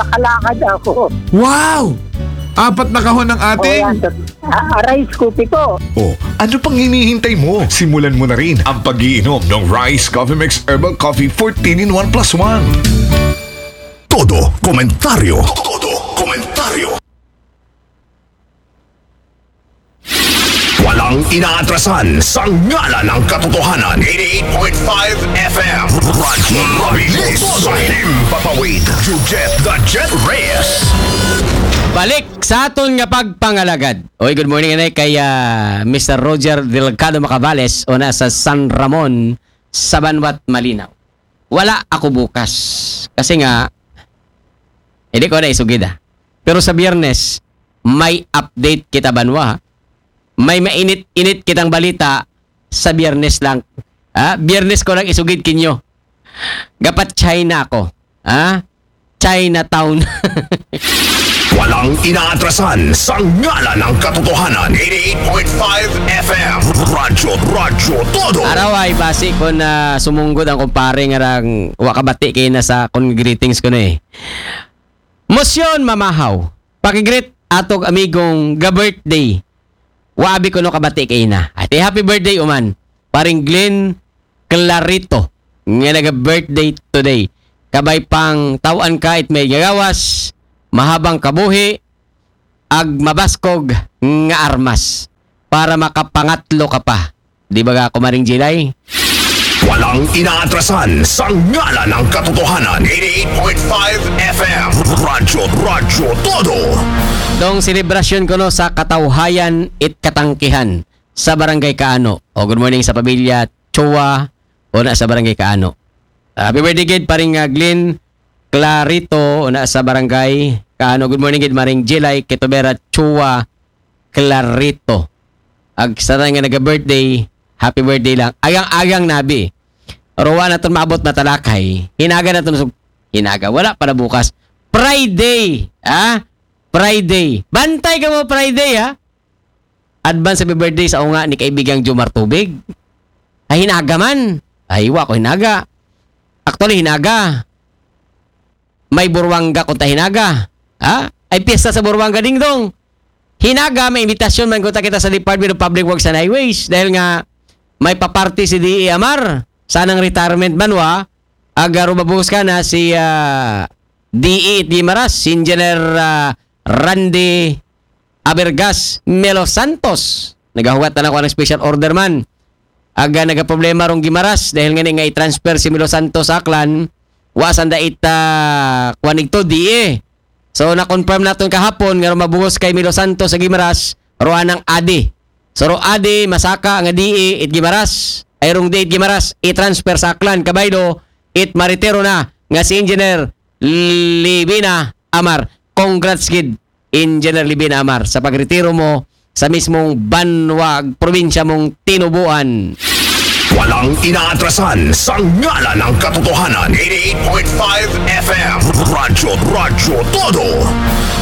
nakakalakad ako. Wow! 4 na kahon ng ating... Rice Coffee po. Oh, ano pang hinihintay mo? Simulan mo na rin ang pag-iinom ng Rice Coffee Mix Herbal Coffee 14 in 1 plus 1. Todo komentaryo. Todo komentaryo. Walang inaatrasan sa ngalan ng katotohanan. 88.5 FM. Radyo Mabilis sa himpapawid. You get the Jet Reyes. Balik sa aton nga pagpangalagad. Oy, good morning anay kay Mr. Roger Delgado Macabales o nasa San Ramon, Sabanwat, Malinaw. Wala ako bukas. Kasi nga, hindi ko na isugid Pero sa Biyernes, may update kita banwa. May mainit-init kitang balita sa Biyernes lang. Biyernes ko lang isugid kinyo. Gapat China ako. Chinatown. Walang inaatrasan sa ngalan ng katotohanan. 88.5 FM. Radyo Todo. Araw ay basi ko na sumunggod ang kumpare nga rang wakabati kay na sa greetings ko na Mosyon mamahaw. Pakigreet atog amigong ga-birthday. Wabi ko no kabati kay na. At happy birthday uman. Paring Glenn Clarito. Nga naga-birthday today. Kabay pang tawan ka it may gagawas. Mahabang kabuhi. Ag mabaskog nga armas. Para makapangatlo ka pa. Di ba ka kumaring Jilay? Walang inaatrasan sa ngalan ng katotohanan. 88.5 FM. Radyo Todo. Dong selebrasyon ko no sa katawhayan it katangkihan sa Barangay Kaano. O good morning sa pamilya Chua o na sa Barangay Kaano. Happy birthday kid paring Glenn Clarito o na sa Barangay Kaano. Good morning kid maring Jilay Ketobera Chua Clarito. Ag sa nga naga-birthday, happy birthday lang. Agang-agang nabi. Rowa na itong maabot na talakay. Hinaga na itong hinaga. Wala para bukas. Friday. Friday. Bantay ka mo Friday Advance happy birthday sa unga ni kaibigang Jomar Tubig. Ay hinaga man. Ay wa ko hinaga. Actually hinaga. May burwangga kung ta hinaga. Ay piyesta sa burwangga ding dong. Hinaga, may invitasyon man kung kita sa Department of Public Works and Highways dahil nga may paparty si D.E. Amar. Sanang retirement banwa. Agaro mabuhos ka na si D.E. Gimaras, si Engineer Randy Abergas Melo Santos. Nagahugat na ako ng special order man. Aga nagaproblema rong Gimaras dahil nga i-transfer si Melo Santos sa Aklan. Wasan da kuanig to D.E. So na-confirm natin kahapon nga mabuhos kay Melo Santos sa Gimaras roan ng Adi. So ro Adi masaka nga DE it Gimaras ay rong date Gimaras i-transfer sa Aklan kabaydo it maritero na nga si Engineer Libina Amar. Congrats kid Engineer Libina Amar sa pagretiro mo sa mismong banwag probinsya mong tinubuan. Walang inaatrasan sa ngalan ng katotohanan. 88.5 FM. Radyo Todo.